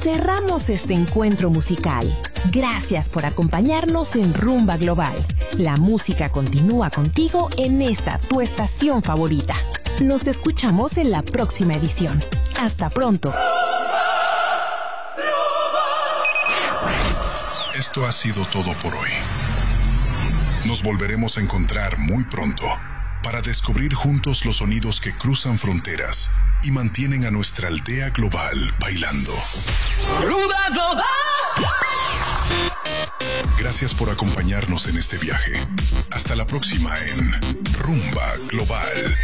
cerramos este encuentro musical. Gracias por acompañarnos en Rumba Global. La música continúa contigo en esta tu estación favorita. Nos escuchamos en la próxima edición. Hasta pronto. Esto ha sido todo por hoy. Nos volveremos a encontrar muy pronto para descubrir juntos los sonidos que cruzan fronteras y mantienen a nuestra aldea global bailando. ¡Rumba Global! Gracias por acompañarnos en este viaje. Hasta la próxima en Rumba Global.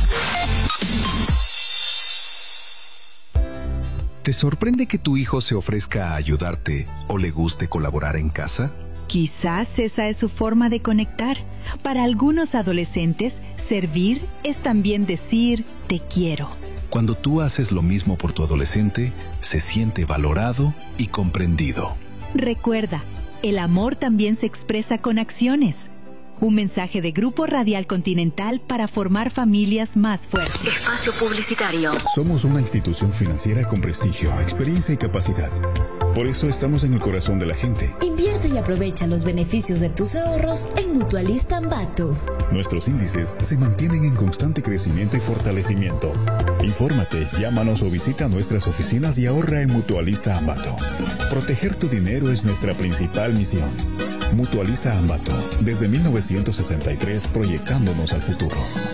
¿Te sorprende que tu hijo se ofrezca a ayudarte o le guste colaborar en casa? Quizás esa es su forma de conectar. Para algunos adolescentes, servir es también decir te quiero. Cuando tú haces lo mismo por tu adolescente, se siente valorado y comprendido. Recuerda, el amor también se expresa con acciones. Un mensaje de Grupo Radial Continental para formar familias más fuertes. Espacio publicitario. Somos una institución financiera con prestigio, experiencia y capacidad. Por eso estamos en el corazón de la gente. Invierte y aprovecha los beneficios de tus ahorros en Mutualista Ambato. Nuestros índices se mantienen en constante crecimiento y fortalecimiento. Infórmate, llámanos o visita nuestras oficinas y ahorra en Mutualista Ambato. Proteger tu dinero es nuestra principal misión. Mutualista Ambato, desde 1963 proyectándonos al futuro.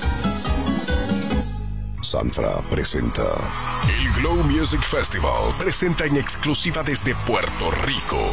Sanfra presenta el Glow Music Festival. Presenta en exclusiva desde Puerto Rico